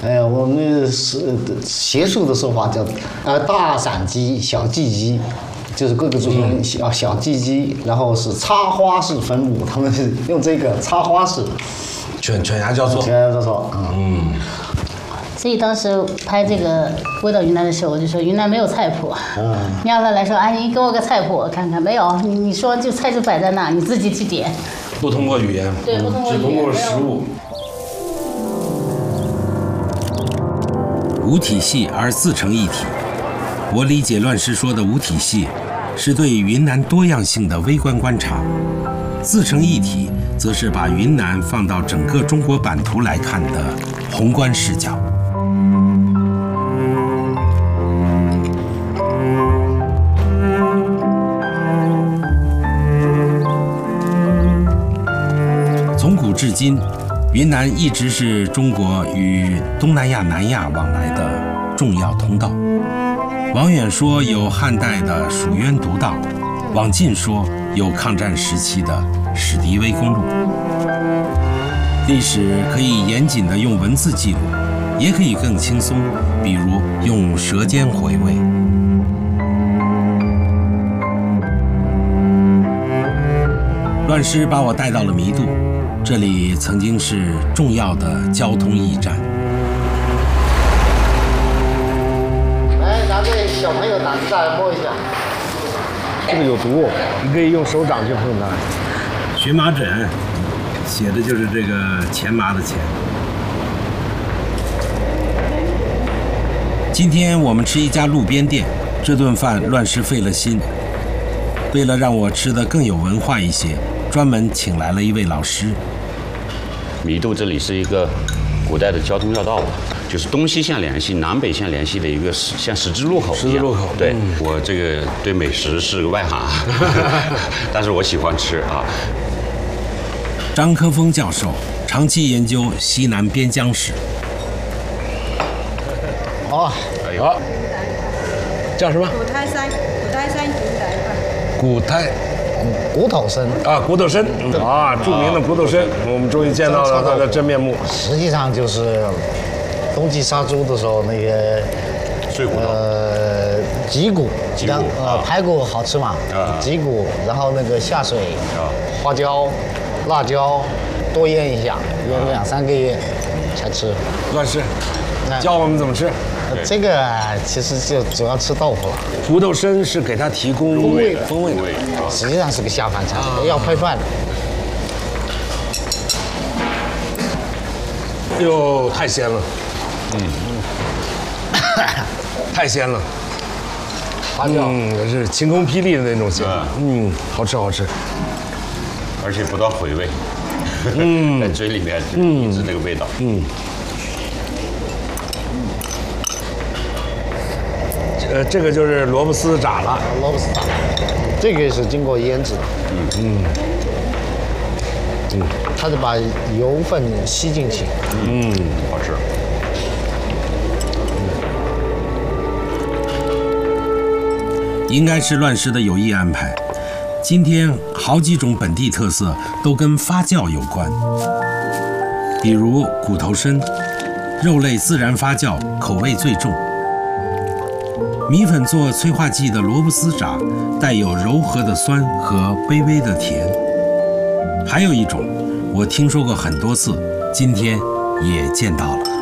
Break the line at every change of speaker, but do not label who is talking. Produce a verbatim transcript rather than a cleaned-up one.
哎，我们是学术的说法叫呃大散鸡、小寄鸡。就是各个族群小小寄鸡，然后是插花式分母，他们是用这个插花式，
犬犬牙交错，
犬牙交错，嗯。
所以当时拍这个味道云南的时候，我就说云南没有菜谱。嗯。你要他来说，哎，你给我个菜谱，我看看，没有，你你说就菜就摆在那，你自己去点。
不通过语言，
对，不通过语言，
只通过食物。
无体系而自成一体，我理解乱世说的无体系。是对云南多样性的微观观察，自成一体，则是把云南放到整个中国版图来看的宏观视角。从古至今，云南一直是中国与东南亚、南亚往来的重要通道。往远说有汉代的蜀渊独道，往近说有抗战时期的史迪威公路。历史可以严谨地用文字记录，也可以更轻松，比如用舌尖回味。乱师把我带到了弥渡，这里曾经是重要的交通驿站。
小朋友胆子大，摸一下。
这个有毒，你可以用手掌去碰它。
荨麻疹，写的就是这个钱麻的钱。今天我们吃一家路边店，这顿饭乱师费了心。为了让我吃得更有文化一些，专门请来了一位老师。
弥渡这里是一个古代的交通要道。就是东西线联系、南北线联系的一个像十字路口一样。
十字路口。
对、嗯、我这个对美食是个外行，但是我喜欢吃啊。
张科峰教授长期研究西南边疆史。
哦，
哎呦，叫什么？
骨胎山，骨胎山古仔。
骨胎。
骨头参
啊，骨头参啊，著名的骨头参，我们终于见到了它的真面目。
实际上就是冬季杀猪的时候，那个
碎骨头，
呃，脊骨，
脊骨，
呃，排骨好吃嘛，脊骨，然后那个下水，花椒、辣椒多腌一下，腌两三个月才吃。
乱师，教我们怎么吃？
这个其实就主要吃豆腐了。
骨头参是给它提供
风味
风味的，
实际上是个下饭菜，要配饭的。
哎呦，太鲜了，嗯，太鲜了，
花椒，
嗯，是晴空霹雳的那种鲜，嗯，好吃好吃，
而且不到回味，
嗯，
在嘴里面一直那个味道，嗯。
呃，这个就是萝卜丝炸了，
萝卜丝炸，这个是经过腌制的，
嗯嗯
嗯，它是把油分吸进去，
嗯，好吃。
应该是乱师的有意安排。今天好几种本地特色都跟发酵有关，比如骨头参，肉类自然发酵，口味最重。米粉做催化剂的萝卜丝炸，带有柔和的酸和微微的甜。还有一种，我听说过很多次，今天也见到了。